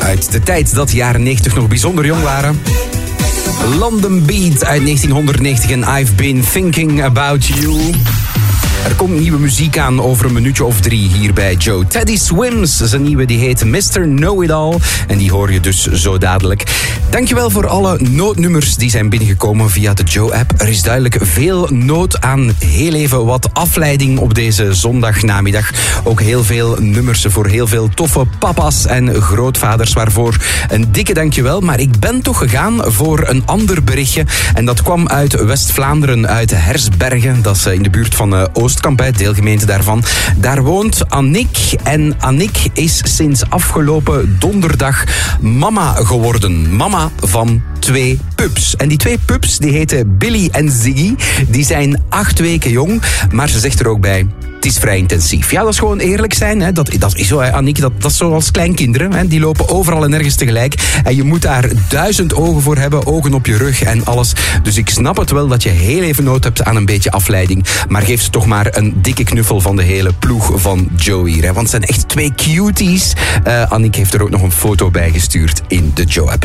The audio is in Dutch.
Uit de tijd dat de jaren 90 nog bijzonder jong waren. London Beat uit 1990 en I've Been Thinking About You. Er komt nieuwe muziek aan over een minuutje of 3 hier bij Joe. Teddy Swims, zijn nieuwe, die heet Mr. Know-It-All. En die hoor je dus zo dadelijk. Dankjewel voor alle noodnummers die zijn binnengekomen via de Joe-app. Er is duidelijk veel nood aan heel even wat afleiding op deze zondagnamiddag. Ook heel veel nummers voor heel veel toffe papa's en grootvaders. Waarvoor een dikke dankjewel. Maar ik ben toch gegaan voor een ander berichtje. En dat kwam uit West-Vlaanderen, uit Hersbergen. Dat is in de buurt van Oostkamp, deelgemeente daarvan. Daar woont Annick. En Annick is sinds afgelopen donderdag mama geworden. Mama van 2 pups. En die 2 pups die heten Billy en Ziggy. Die zijn 8 weken jong. Maar ze zegt er ook bij: het is vrij intensief. Ja, dat is gewoon eerlijk zijn. Hè. Dat is zo, Annick. Dat is zoals kleinkinderen. Hè. Die lopen overal en nergens tegelijk. En je moet daar 1000 ogen voor hebben. Ogen op je rug en alles. Dus ik snap het wel dat je heel even nood hebt aan een beetje afleiding. Maar geef ze toch maar een dikke knuffel van de hele ploeg van Joe hier. Hè. Want het zijn echt 2 cuties. Annick heeft er ook nog een foto bij gestuurd in de Joe-app.